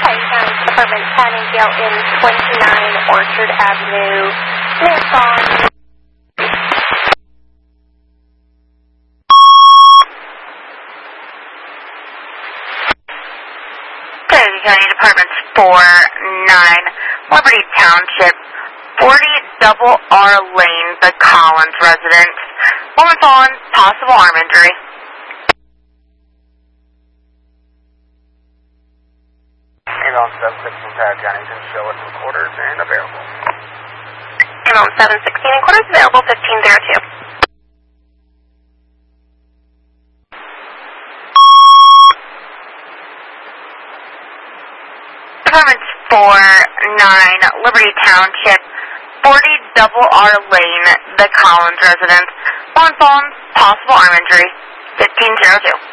Department Pattondale in 29 Orchard Avenue, Marathon. County Department 49, Liberty Township, 40 Double R Lane, the Collins residence. Woman fallen, possible arm injury. Ambulance 716 Tower County, show us some quarters and available. Ambulance 716 and quarters available, 1502. Department 49, Liberty Township, 40 Double R Lane, the Collins residence. Woman fallen, possible arm injury, 1502.